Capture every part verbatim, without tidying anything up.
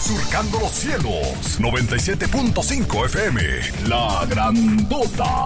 surcando los cielos. noventa y siete punto cinco F M, La Grandota.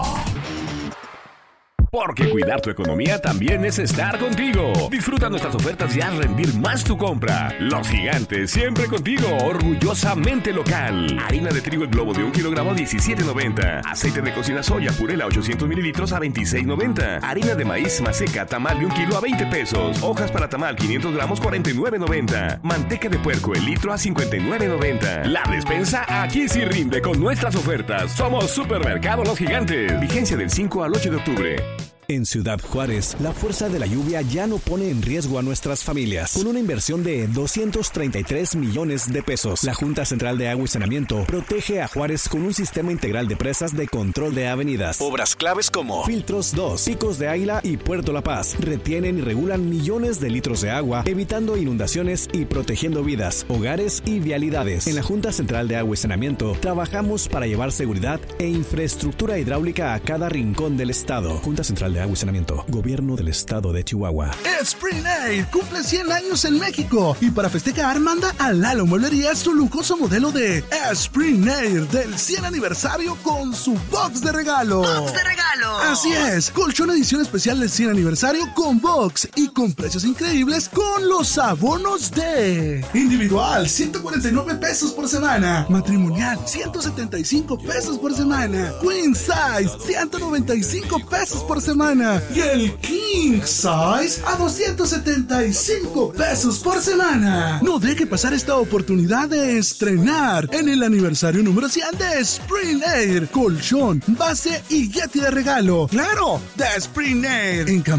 Porque cuidar tu economía también es estar contigo. Disfruta nuestras ofertas y haz rendir más tu compra. Los Gigantes, siempre contigo, orgullosamente local. Harina de trigo El Globo de un kilogramo a diecisiete noventa. Aceite de cocina soya Purela ochocientos mililitros a veintiséis noventa. Harina de maíz Maseca tamal de un kilo a veinte pesos. Hojas para tamal quinientos gramos cuarenta y nueve noventa. Manteca de puerco el litro a cincuenta y nueve noventa. La despensa aquí sí rinde con nuestras ofertas. Somos Supermercado Los Gigantes. Vigencia del cinco al ocho de octubre. En Ciudad Juárez, la fuerza de la lluvia ya no pone en riesgo a nuestras familias. Con una inversión de doscientos treinta y tres millones de pesos, la Junta Central de Agua y Saneamiento protege a Juárez con un sistema integral de presas de control de avenidas. Obras claves como Filtros dos, Picos de Águila y Puerto La Paz retienen y regulan millones de litros de agua, evitando inundaciones y protegiendo vidas, hogares y vialidades. En la Junta Central de Agua y Saneamiento trabajamos para llevar seguridad e infraestructura hidráulica a cada rincón del estado. Junta Central de Agua y Saneamiento, Gobierno del Estado de Chihuahua. Spring Air cumple cien años en México y para festejar manda a Lalo Mueblería su lujoso modelo de Spring Air del cien aniversario con su box de regalo. ¡Box de regalo! Así es, colchón edición especial del cien aniversario con box y con precios increíbles con los abonos de individual ciento cuarenta y nueve pesos por semana, matrimonial ciento setenta y cinco pesos por semana, queen size ciento noventa y cinco pesos por semana y el king size a doscientos setenta y cinco pesos por semana. No deje pasar esta oportunidad de estrenar en el aniversario número cien de Spring Air, colchón, base y Yeti de regalo. ¡Claro! De Spring Air en